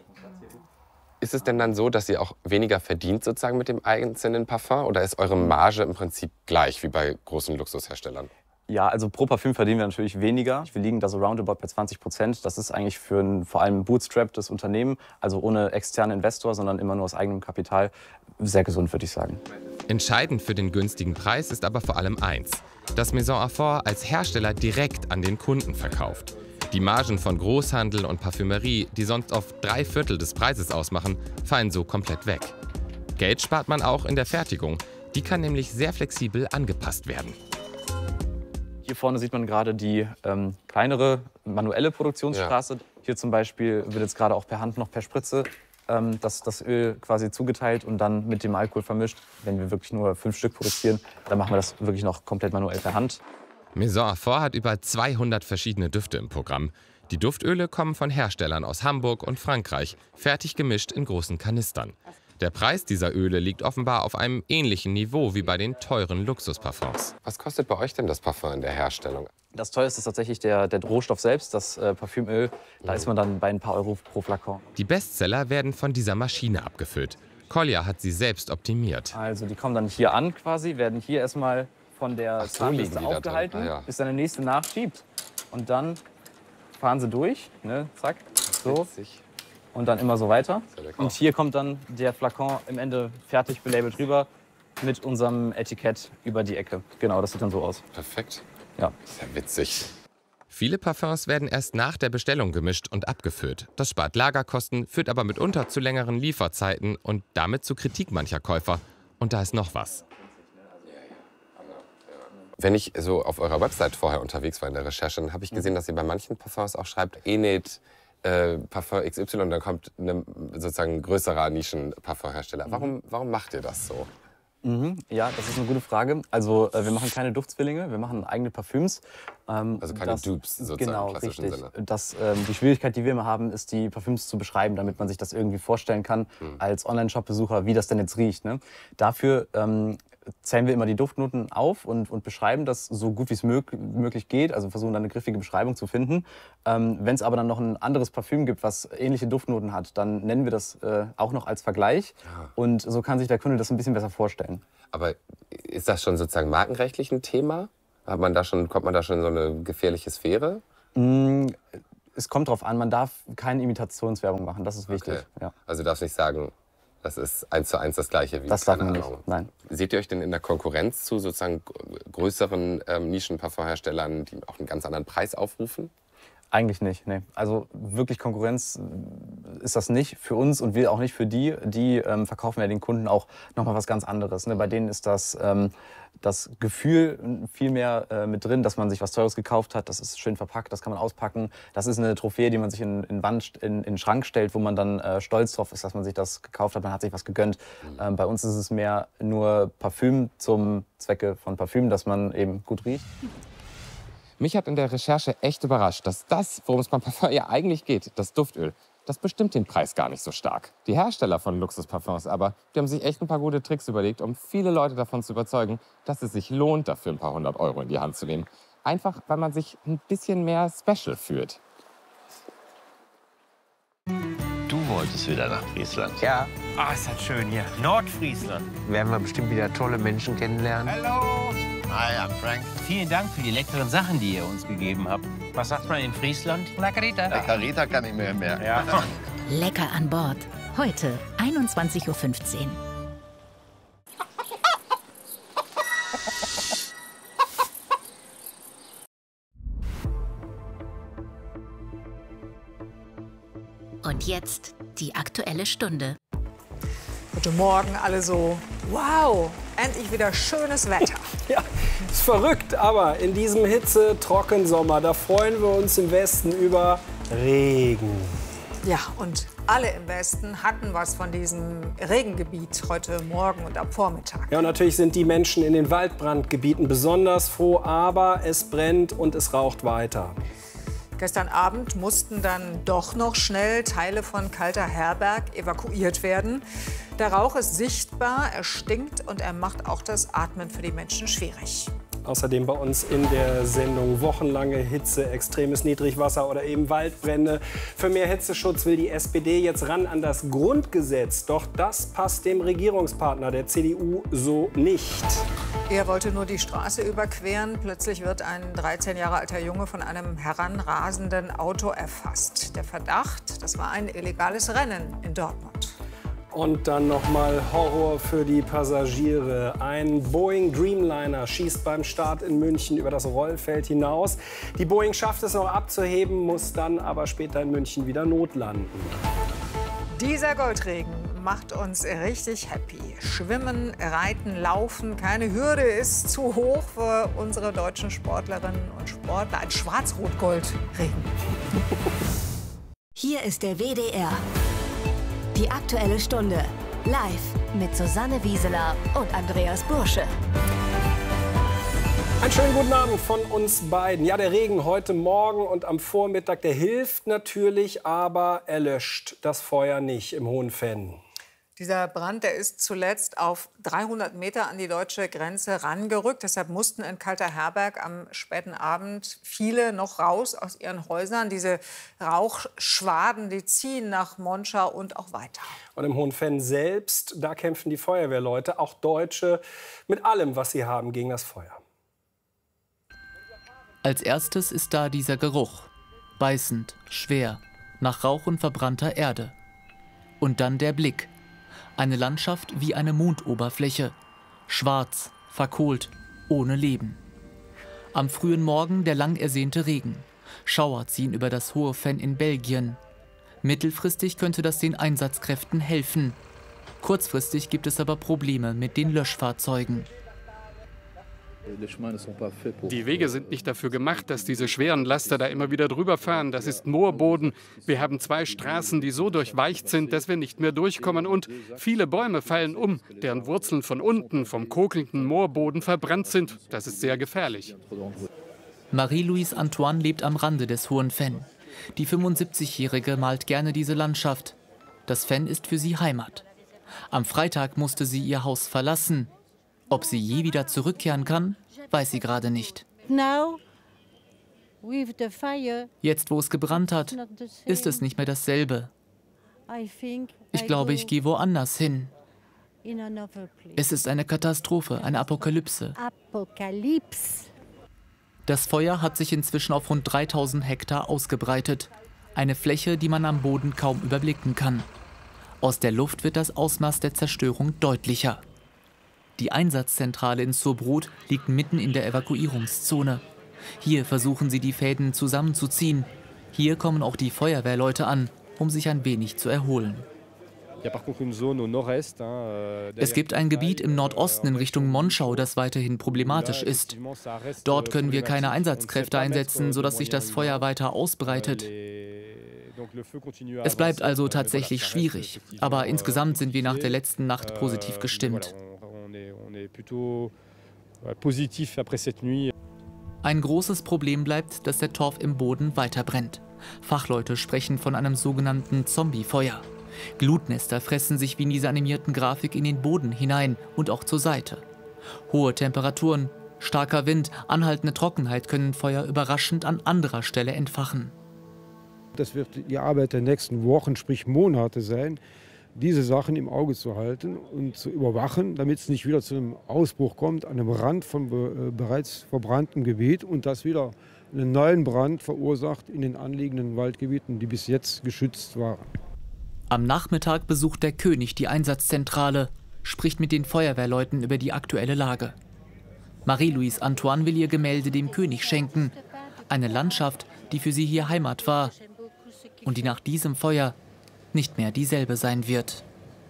Ist es denn dann so, dass ihr auch weniger verdient sozusagen mit dem einzelnen Parfum? Oder ist eure Marge im Prinzip gleich wie bei großen Luxusherstellern? Ja, also pro Parfüm verdienen wir natürlich weniger. Wir liegen da so roundabout bei zwanzig Prozent. Das ist eigentlich für ein vor allem bootstrapptes Unternehmen, also ohne externen Investor, sondern immer nur aus eigenem Kapital, sehr gesund, würde ich sagen. Entscheidend für den günstigen Preis ist aber vor allem eins: dass Maison Affort als Hersteller direkt an den Kunden verkauft. Die Margen von Großhandel und Parfümerie, die sonst oft drei Viertel des Preises ausmachen, fallen so komplett weg. Geld spart man auch in der Fertigung. Die kann nämlich sehr flexibel angepasst werden. Hier vorne sieht man gerade die ähm, kleinere manuelle Produktionsstraße. Ja. Hier zum Beispiel wird jetzt gerade auch per Hand noch per Spritze ähm, das, das Öl quasi zugeteilt und dann mit dem Alkohol vermischt. Wenn wir wirklich nur fünf Stück produzieren, dann machen wir das wirklich noch komplett manuell per Hand. Maison Affort hat über zweihundert verschiedene Düfte im Programm. Die Duftöle kommen von Herstellern aus Hamburg und Frankreich, fertig gemischt in großen Kanistern. Der Preis dieser Öle liegt offenbar auf einem ähnlichen Niveau wie bei den teuren Luxusparfums. Was kostet bei euch denn das Parfum in der Herstellung? Das teuerste ist tatsächlich der, der Rohstoff selbst, das äh, Parfümöl. Da ist man dann bei ein paar Euro pro Flakon. Die Bestseller werden von dieser Maschine abgefüllt. Kolja hat sie selbst optimiert. Also die kommen dann hier an quasi, werden hier erstmal von der so, Zahnbürste aufgehalten, ah, ja. bis dann der nächste nachschiebt. Und dann fahren sie durch, ne, zack, so. Und dann immer so weiter. Und hier kommt dann der Flakon im Ende fertig belabelt rüber mit unserem Etikett über die Ecke. Genau, das sieht dann so aus. Perfekt. Ja. Ist ja witzig. Viele Parfums werden erst nach der Bestellung gemischt und abgefüllt. Das spart Lagerkosten, führt aber mitunter zu längeren Lieferzeiten und damit zu Kritik mancher Käufer. Und da ist noch was. Wenn ich so auf eurer Website vorher unterwegs war in der Recherche, dann habe ich gesehen, dass ihr bei manchen Parfums auch schreibt, Enid äh, Parfum X Y, dann kommt eine, sozusagen ein größerer Nischen-Parfumhersteller. Warum, warum macht ihr das so? Mhm, ja, das ist eine gute Frage. Also äh, wir machen keine Duftzwillinge, wir machen eigene Parfüms. Ähm, also keine das, Dupes sozusagen genau, im klassischen richtig. Sinne. Das, ähm, die Schwierigkeit, die wir immer haben, ist, die Parfüms zu beschreiben, damit man sich das irgendwie vorstellen kann, mhm. als Online-Shop-Besucher, wie das denn jetzt riecht. Ne? Dafür ähm, zählen wir immer die Duftnoten auf und, und beschreiben das so gut wie es mög möglich geht, also versuchen dann eine griffige Beschreibung zu finden. Ähm, Wenn es aber dann noch ein anderes Parfüm gibt, was ähnliche Duftnoten hat, dann nennen wir das äh, auch noch als Vergleich ja. und so kann sich der Kunde das ein bisschen besser vorstellen. Aber ist das schon sozusagen markenrechtlich ein Thema? Hat man da schon, kommt man da schon in so eine gefährliche Sphäre? Mm, es kommt drauf an, man darf keine Imitationswerbung machen, das ist wichtig. Okay. Ja. Also du darfst nicht sagen, das ist eins zu eins das Gleiche wie das darf keine man Ahnung. nicht, nein. Seht ihr euch denn in der Konkurrenz zu sozusagen größeren ähm, Nischen-Parfumherstellern, die auch einen ganz anderen Preis aufrufen? Eigentlich nicht, nee. Also wirklich Konkurrenz ist das nicht für uns und wir auch nicht für die. Die ähm, verkaufen ja den Kunden auch nochmal was ganz anderes. Ne? Bei denen ist das, ähm, das Gefühl viel mehr äh, mit drin, dass man sich was Teures gekauft hat. Das ist schön verpackt, das kann man auspacken. Das ist eine Trophäe, die man sich in, in, Wand, in, in den Schrank stellt, wo man dann äh, stolz drauf ist, dass man sich das gekauft hat. Man hat sich was gegönnt. Ähm, bei uns ist es mehr nur Parfüm zum Zwecke von Parfüm, dass man eben gut riecht. Mich hat in der Recherche echt überrascht, dass das, worum es beim Parfum ja eigentlich geht, das Duftöl, das bestimmt den Preis gar nicht so stark. Die Hersteller von Luxusparfums aber, die haben sich echt ein paar gute Tricks überlegt, um viele Leute davon zu überzeugen, dass es sich lohnt, dafür ein paar hundert Euro in die Hand zu nehmen. Einfach, weil man sich ein bisschen mehr special fühlt. Du wolltest wieder nach Friesland? Ja. Ah, ist das schön hier. Nordfriesland. Werden wir bestimmt wieder tolle Menschen kennenlernen. Hallo. Hi, I'm Frank. Vielen Dank für die leckeren Sachen, die ihr uns gegeben habt. Was sagt man in Friesland? La Carita. La Carita kann ich mir merken. Ja. Lecker an Bord. Heute einundzwanzig Uhr fünfzehn. Und jetzt die Aktuelle Stunde. Guten Morgen, alle so, wow, endlich wieder schönes Wetter. Ja, ist verrückt, aber in diesem Hitze-Trockensommer, da freuen wir uns im Westen über Regen. Ja, und alle im Westen hatten was von diesem Regengebiet heute Morgen und am Vormittag. Ja, und natürlich sind die Menschen in den Waldbrandgebieten besonders froh, aber es brennt und es raucht weiter. Gestern Abend mussten dann doch noch schnell Teile von Kalter Herberg evakuiert werden. Der Rauch ist sichtbar, er stinkt und er macht auch das Atmen für die Menschen schwierig. Außerdem bei uns in der Sendung wochenlange Hitze, extremes Niedrigwasser oder eben Waldbrände. Für mehr Hitzeschutz will die S P D jetzt ran an das Grundgesetz. Doch das passt dem Regierungspartner der C D U so nicht. Er wollte nur die Straße überqueren. Plötzlich wird ein dreizehn Jahre alter Junge von einem heranrasenden Auto erfasst. Der Verdacht, das war ein illegales Rennen in Dortmund. Und dann noch mal Horror für die Passagiere. Ein Boeing Dreamliner schießt beim Start in München über das Rollfeld hinaus. Die Boeing schafft es noch abzuheben, muss dann aber später in München wieder notlanden. Dieser Goldregen macht uns richtig happy. Schwimmen, Reiten, Laufen, keine Hürde ist zu hoch für unsere deutschen Sportlerinnen und Sportler. Ein Schwarz-Rot-Gold-Regen. Hier ist der W D R. Die Aktuelle Stunde. Live mit Susanne Wieseler und Andreas Bursche. Einen schönen guten Abend von uns beiden. Ja, der Regen heute Morgen und am Vormittag, der hilft natürlich, aber er löscht das Feuer nicht im Hohenfenn. Dieser Brand, der ist zuletzt auf dreihundert Meter an die deutsche Grenze rangerückt. Deshalb mussten in Kalter Herberg am späten Abend viele noch raus aus ihren Häusern. Diese Rauchschwaden, die ziehen nach Monschau und auch weiter. Und im Hohenfenn selbst, da kämpfen die Feuerwehrleute, auch Deutsche, mit allem, was sie haben, gegen das Feuer. Als erstes ist da dieser Geruch. Beißend, schwer, nach Rauch und verbrannter Erde. Und dann der Blick. Eine Landschaft wie eine Mondoberfläche. Schwarz, verkohlt, ohne Leben. Am frühen Morgen der lang ersehnte Regen. Schauer ziehen über das Hohenfenn in Belgien. Mittelfristig könnte das den Einsatzkräften helfen. Kurzfristig gibt es aber Probleme mit den Löschfahrzeugen. Die Wege sind nicht dafür gemacht, dass diese schweren Laster da immer wieder drüber fahren. Das ist Moorboden. Wir haben zwei Straßen, die so durchweicht sind, dass wir nicht mehr durchkommen. Und viele Bäume fallen um, deren Wurzeln von unten vom kokelnden Moorboden verbrannt sind. Das ist sehr gefährlich. Marie-Louise Antoine lebt am Rande des Hohen Venn. Die fünfundsiebzigjährige malt gerne diese Landschaft. Das Venn ist für sie Heimat. Am Freitag musste sie ihr Haus verlassen. Ob sie je wieder zurückkehren kann, weiß sie gerade nicht. Jetzt, wo es gebrannt hat, ist es nicht mehr dasselbe. Ich glaube, ich gehe woanders hin. Es ist eine Katastrophe, eine Apokalypse. Das Feuer hat sich inzwischen auf rund dreitausend Hektar ausgebreitet. Eine Fläche, die man am Boden kaum überblicken kann. Aus der Luft wird das Ausmaß der Zerstörung deutlicher. Die Einsatzzentrale in Sobrot liegt mitten in der Evakuierungszone. Hier versuchen sie, die Fäden zusammenzuziehen. Hier kommen auch die Feuerwehrleute an, um sich ein wenig zu erholen. Es gibt ein Gebiet im Nordosten in Richtung Monschau, das weiterhin problematisch ist. Dort können wir keine Einsatzkräfte einsetzen, sodass sich das Feuer weiter ausbreitet. Es bleibt also tatsächlich schwierig, aber insgesamt sind wir nach der letzten Nacht positiv gestimmt. Ein großes Problem bleibt, dass der Torf im Boden weiter brennt. Fachleute sprechen von einem sogenannten Zombiefeuer. Glutnester fressen sich wie in dieser animierten Grafik in den Boden hinein und auch zur Seite. Hohe Temperaturen, starker Wind, anhaltende Trockenheit können Feuer überraschend an anderer Stelle entfachen. Das wird die Arbeit der nächsten Wochen, sprich Monate sein, diese Sachen im Auge zu halten und zu überwachen, damit es nicht wieder zu einem Ausbruch kommt, an einem Rand von be bereits verbranntem Gebiet und das wieder einen neuen Brand verursacht in den anliegenden Waldgebieten, die bis jetzt geschützt waren. Am Nachmittag besucht der König die Einsatzzentrale, spricht mit den Feuerwehrleuten über die aktuelle Lage. Marie-Louise Antoine will ihr Gemälde dem König schenken. Eine Landschaft, die für sie hier Heimat war und die nach diesem Feuer nicht mehr dieselbe sein wird.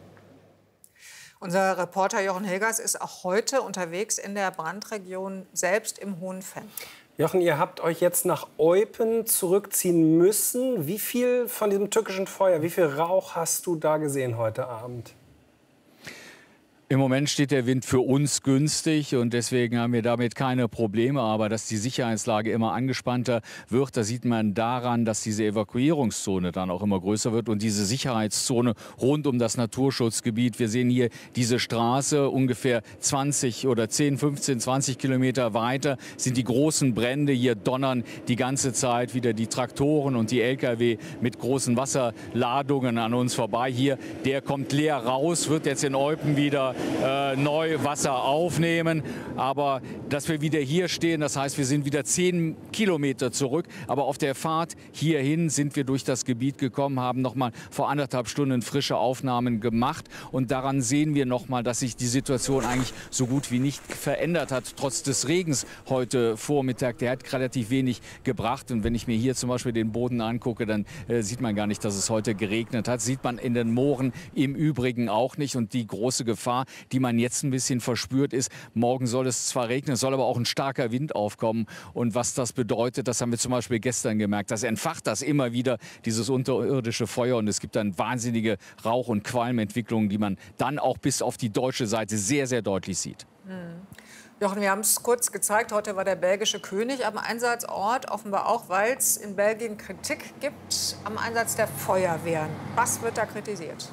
Unser Reporter Jochen Hilgers ist auch heute unterwegs in der Brandregion, selbst im Hohen Venn. Jochen, ihr habt euch jetzt nach Eupen zurückziehen müssen. Wie viel von diesem tückischen Feuer, wie viel Rauch hast du da gesehen heute Abend? Im Moment steht der Wind für uns günstig und deswegen haben wir damit keine Probleme. Aber dass die Sicherheitslage immer angespannter wird, da sieht man daran, dass diese Evakuierungszone dann auch immer größer wird und diese Sicherheitszone rund um das Naturschutzgebiet. Wir sehen hier diese Straße, ungefähr zwanzig oder zehn, fünfzehn, zwanzig Kilometer weiter sind die großen Brände. Hier donnern die ganze Zeit wieder die Traktoren und die L K W mit großen Wasserladungen an uns vorbei. Hier, der kommt leer raus, wird jetzt in Eupen wieder Äh, neu Wasser aufnehmen. Aber dass wir wieder hier stehen, das heißt, wir sind wieder zehn Kilometer zurück. Aber auf der Fahrt hierhin sind wir durch das Gebiet gekommen, haben noch mal vor anderthalb Stunden frische Aufnahmen gemacht. Und daran sehen wir noch mal, dass sich die Situation eigentlich so gut wie nicht verändert hat. Trotz des Regens heute Vormittag, der hat relativ wenig gebracht. Und wenn ich mir hier zum Beispiel den Boden angucke, dann äh, sieht man gar nicht, dass es heute geregnet hat. Sieht man in den Mooren im Übrigen auch nicht. Und die große Gefahr, die man jetzt ein bisschen verspürt, ist, morgen soll es zwar regnen, es soll aber auch ein starker Wind aufkommen. Und was das bedeutet, das haben wir zum Beispiel gestern gemerkt. Das entfacht das immer wieder, dieses unterirdische Feuer. Und es gibt dann wahnsinnige Rauch- und Qualmentwicklungen, die man dann auch bis auf die deutsche Seite sehr, sehr deutlich sieht. Hm. Jochen, wir haben es kurz gezeigt, heute war der belgische König am Einsatzort, offenbar auch, weil es in Belgien Kritik gibt am Einsatz der Feuerwehren. Was wird da kritisiert?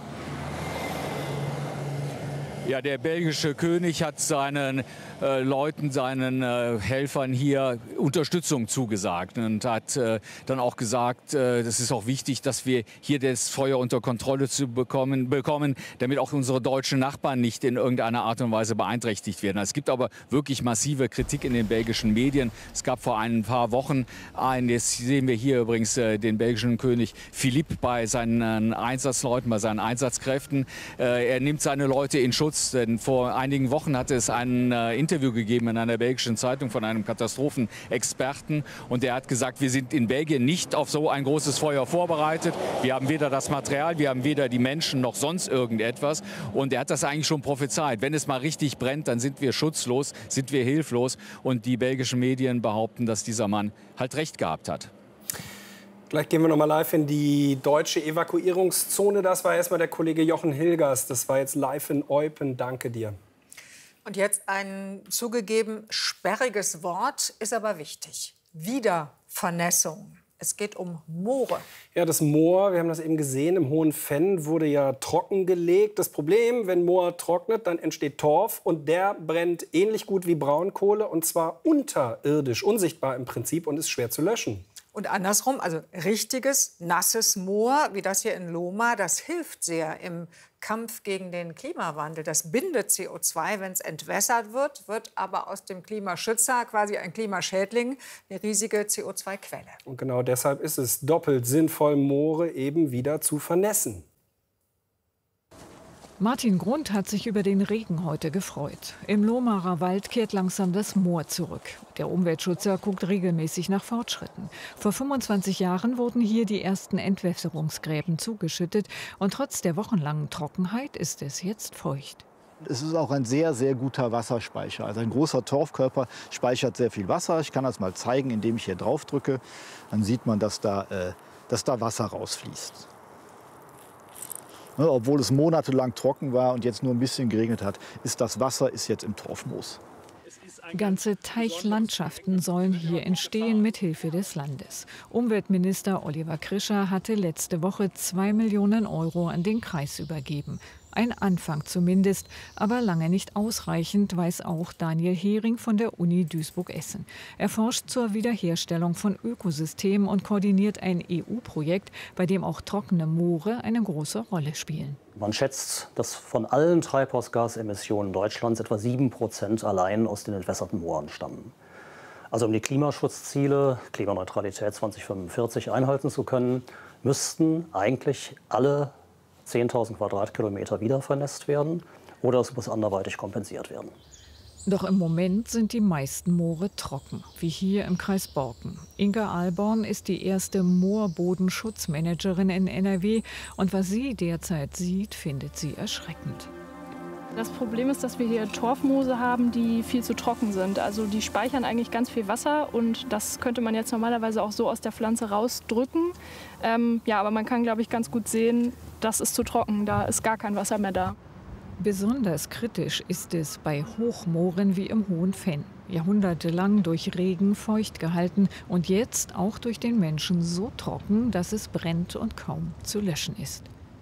Ja, der belgische König hat seinen äh, Leuten, seinen äh, Helfern hier Unterstützung zugesagt und hat äh, dann auch gesagt, äh, das ist auch wichtig, dass wir hier das Feuer unter Kontrolle zu bekommen, bekommen, damit auch unsere deutschen Nachbarn nicht in irgendeiner Art und Weise beeinträchtigt werden. Es gibt aber wirklich massive Kritik in den belgischen Medien. Es gab vor ein paar Wochen einen, jetzt sehen wir hier übrigens äh, den belgischen König Philippe bei seinen äh, Einsatzleuten, bei seinen Einsatzkräften. Äh, er nimmt seine Leute in Schutz. Schutz. Denn vor einigen Wochen hatte es ein äh, Interview gegeben in einer belgischen Zeitung von einem Katastrophenexperten. Und der hat gesagt, wir sind in Belgien nicht auf so ein großes Feuer vorbereitet. Wir haben weder das Material, wir haben weder die Menschen noch sonst irgendetwas. Und er hat das eigentlich schon prophezeit. Wenn es mal richtig brennt, dann sind wir schutzlos, sind wir hilflos. Und die belgischen Medien behaupten, dass dieser Mann halt recht gehabt hat. Gleich gehen wir noch mal live in die deutsche Evakuierungszone. Das war erstmal der Kollege Jochen Hilgers. Das war jetzt live in Eupen. Danke dir. Und jetzt ein zugegeben sperriges Wort, ist aber wichtig. Wiedervernässung. Es geht um Moore. Ja, das Moor, wir haben das eben gesehen, im Hohen Venn wurde ja trockengelegt. Das Problem, wenn Moor trocknet, dann entsteht Torf und der brennt ähnlich gut wie Braunkohle und zwar unterirdisch, unsichtbar im Prinzip und ist schwer zu löschen. Und andersrum, also richtiges, nasses Moor, wie das hier in Lohmar, das hilft sehr im Kampf gegen den Klimawandel. Das bindet C O zwei, wenn es entwässert wird, wird aber aus dem Klimaschützer quasi ein Klimaschädling, eine riesige C O zwei Quelle. Und genau deshalb ist es doppelt sinnvoll, Moore eben wieder zu vernässen. Martin Grund hat sich über den Regen heute gefreut. Im Lohmarer Wald kehrt langsam das Moor zurück. Der Umweltschützer guckt regelmäßig nach Fortschritten. Vor fünfundzwanzig Jahren wurden hier die ersten Entwässerungsgräben zugeschüttet. Und trotz der wochenlangen Trockenheit ist es jetzt feucht. Es ist auch ein sehr, sehr guter Wasserspeicher. Also ein großer Torfkörper speichert sehr viel Wasser. Ich kann das mal zeigen, indem ich hier drauf drücke. Dann sieht man, dass da, äh, dass da Wasser rausfließt. Ne, obwohl es monatelang trocken war und jetzt nur ein bisschen geregnet hat, ist das Wasser ist jetzt im Torfmoos. Ganze Teichlandschaften sollen hier entstehen mit Hilfe des Landes. Umweltminister Oliver Krischer hatte letzte Woche zwei Millionen Euro an den Kreis übergeben. Ein Anfang zumindest, aber lange nicht ausreichend, weiß auch Daniel Hering von der Uni Duisburg-Essen. Er forscht zur Wiederherstellung von Ökosystemen und koordiniert ein E U-Projekt, bei dem auch trockene Moore eine große Rolle spielen. Man schätzt, dass von allen Treibhausgasemissionen Deutschlands etwa sieben Prozent allein aus den entwässerten Mooren stammen. Also um die Klimaschutzziele, Klimaneutralität zweitausendfünfundvierzig einhalten zu können, müssten eigentlich alle zehntausend Quadratkilometer wieder vernässt werden oder es muss anderweitig kompensiert werden. Doch im Moment sind die meisten Moore trocken, wie hier im Kreis Borken. Inga Alborn ist die erste Moorbodenschutzmanagerin in N R W und was sie derzeit sieht, findet sie erschreckend. Das Problem ist, dass wir hier Torfmoose haben, die viel zu trocken sind. Also die speichern eigentlich ganz viel Wasser und das könnte man jetzt normalerweise auch so aus der Pflanze rausdrücken. Ähm, ja, aber man kann, glaube ich, ganz gut sehen, das ist zu trocken, da ist gar kein Wasser mehr da. Besonders kritisch ist es bei Hochmooren wie im Hohen Venn. Jahrhundertelang durch Regen feucht gehalten und jetzt auch durch den Menschen so trocken, dass es brennt und kaum zu löschen ist.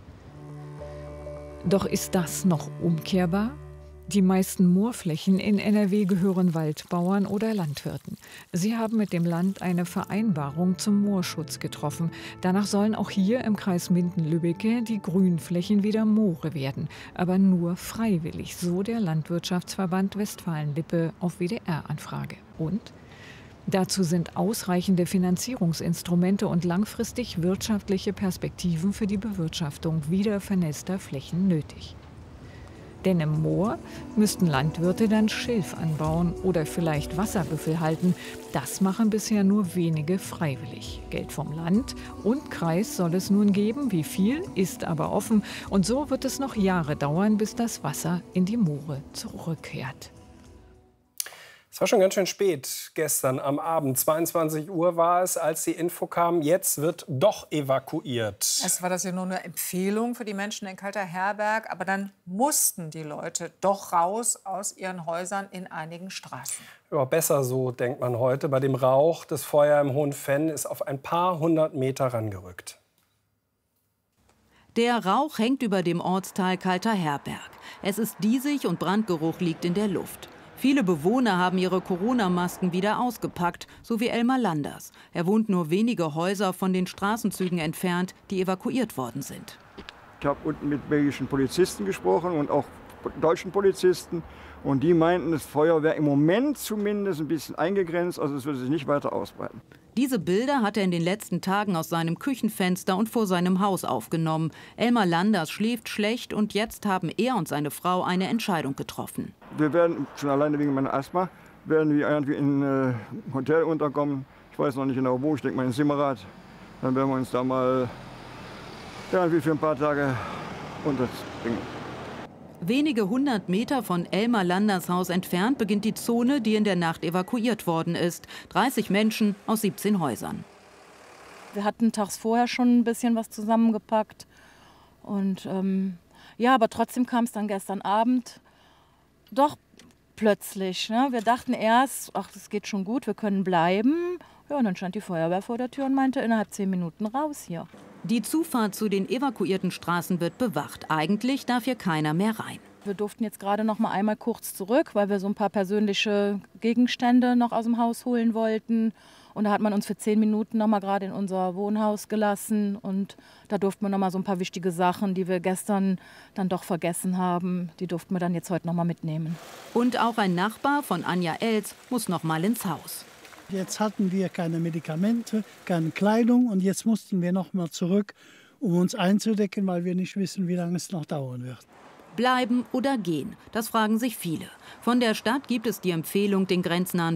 Doch ist das noch umkehrbar? Die meisten Moorflächen in N R W gehören Waldbauern oder Landwirten. Sie haben mit dem Land eine Vereinbarung zum Moorschutz getroffen. Danach sollen auch hier im Kreis Minden-Lübbecke die Grünflächen wieder Moore werden. Aber nur freiwillig, so der Landwirtschaftsverband Westfalen-Lippe auf W D R-Anfrage. Und? Dazu sind ausreichende Finanzierungsinstrumente und langfristig wirtschaftliche Perspektiven für die Bewirtschaftung wieder vernässter Flächen nötig. Denn im Moor müssten Landwirte dann Schilf anbauen oder vielleicht Wasserbüffel halten. Das machen bisher nur wenige freiwillig. Geld vom Land und Kreis soll es nun geben. Wie viel, ist aber offen. Und so wird es noch Jahre dauern, bis das Wasser in die Moore zurückkehrt. Es war schon ganz schön spät gestern am Abend. zweiundzwanzig Uhr war es, als die Info kam, jetzt wird doch evakuiert. Es war das ja nur eine Empfehlung für die Menschen in Kalter-Herberg. Aber dann mussten die Leute doch raus aus ihren Häusern in einigen Straßen. Ja, besser so, denkt man heute. Bei dem Rauch, das Feuer im Hohen Venn ist auf ein paar hundert Meter rangerückt. Der Rauch hängt über dem Ortsteil Kalter-Herberg. Es ist diesig und Brandgeruch liegt in der Luft. Viele Bewohner haben ihre Corona-Masken wieder ausgepackt, so wie Elmar Landers. Er wohnt nur wenige Häuser von den Straßenzügen entfernt, die evakuiert worden sind. Ich habe unten mit belgischen Polizisten gesprochen und auch deutschen Polizisten. Und die meinten, das Feuer wäre im Moment zumindest ein bisschen eingegrenzt, also es würde sich nicht weiter ausbreiten. Diese Bilder hat er in den letzten Tagen aus seinem Küchenfenster und vor seinem Haus aufgenommen. Elmar Landers schläft schlecht und jetzt haben er und seine Frau eine Entscheidung getroffen. Wir werden, schon alleine wegen meiner Asthma, werden wir irgendwie in ein äh, Hotel unterkommen. Ich weiß noch nicht genau wo, ich denke mal in Simmerath. Dann werden wir uns da mal irgendwie für ein paar Tage unterbringen. Wenige hundert Meter von Elmar Landers Haus entfernt beginnt die Zone, die in der Nacht evakuiert worden ist. dreißig Menschen aus siebzehn Häusern. Wir hatten tags vorher schon ein bisschen was zusammengepackt. Und ähm, ja, aber trotzdem kam es dann gestern Abend doch plötzlich. Ne? Wir dachten erst, ach, das geht schon gut, wir können bleiben. Ja, und dann stand die Feuerwehr vor der Tür und meinte, innerhalb zehn Minuten raus hier. Die Zufahrt zu den evakuierten Straßen wird bewacht. Eigentlich darf hier keiner mehr rein. Wir durften jetzt gerade noch mal einmal kurz zurück, weil wir so ein paar persönliche Gegenstände noch aus dem Haus holen wollten. Und da hat man uns für zehn Minuten noch mal gerade in unser Wohnhaus gelassen. Und da durften wir noch mal so ein paar wichtige Sachen, die wir gestern dann doch vergessen haben, die durften wir dann jetzt heute noch mal mitnehmen. Und auch ein Nachbar von Anja Els muss noch mal ins Haus. Jetzt hatten wir keine Medikamente, keine Kleidung und jetzt mussten wir noch mal zurück, um uns einzudecken, weil wir nicht wissen, wie lange es noch dauern wird. Bleiben oder gehen? Das fragen sich viele. Von der Stadt gibt es die Empfehlung, den grenznahen